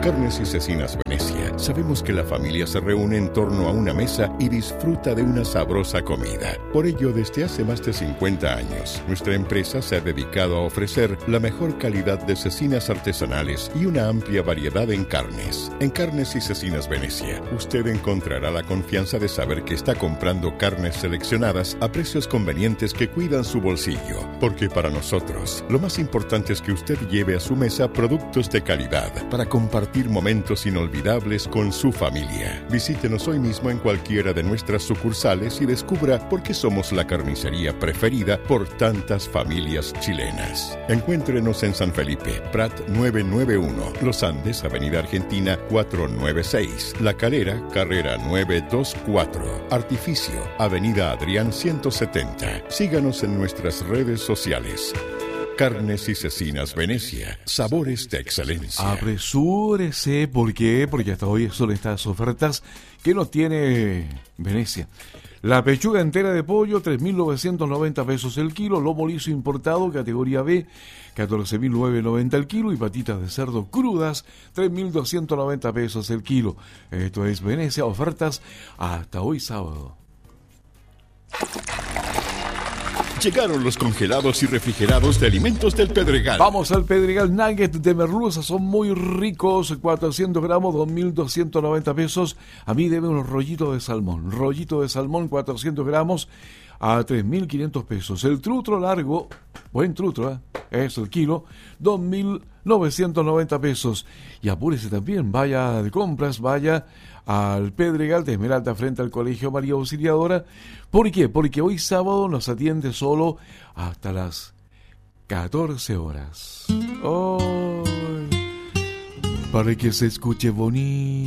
Carnes y Cecinas Venecia, sabemos que la familia se reúne en torno a una mesa y disfruta de una sabrosa comida. Por ello, desde hace más de 50 años, nuestra empresa se ha dedicado a ofrecer la mejor calidad de cecinas artesanales y una amplia variedad en carnes. En Carnes y Cecinas Venecia, usted encontrará la confianza de saber que está comprando carnes seleccionadas a precios convenientes que cuidan su bolsillo. Porque para nosotros, lo más importante es que usted lleve a su mesa productos de calidad para compartir momentos inolvidables con su familia. Visítenos hoy mismo en cualquiera de nuestras sucursales y descubra por qué somos la carnicería preferida por tantas familias chilenas. Encuéntrenos en San Felipe, Prat 991, Los Andes, Avenida Argentina 496, La Calera, Carrera 924, Artificio, Avenida Adrián 170. Síganos en nuestras redes sociales. Carnes y Cecinas Venecia, sabores de excelencia. Apresúrese, ¿por qué? Porque hasta hoy son estas ofertas que nos tiene Venecia. La pechuga entera de pollo, 3.990 pesos el kilo. Lomo liso importado, categoría B, 14.990 el kilo. Y patitas de cerdo crudas, 3.290 pesos el kilo. Esto es Venecia, ofertas hasta hoy sábado. Llegaron los congelados y refrigerados de Alimentos del Pedregal. Vamos al Pedregal. Nuggets de merluza son muy ricos. 400 gramos, 2.290 pesos. A mí debe unos rollitos de salmón. Rollito de salmón, 400 gramos, a 3.500 pesos. El trutro largo, buen trutro, es el kilo, 2.990 pesos. Y apúrese también, vaya de compras, vaya al Pedregal de Esmeralda frente al Colegio María Auxiliadora. ¿Por qué? Porque hoy sábado nos atiende solo hasta las 14 horas. Oh, para que se escuche bonito.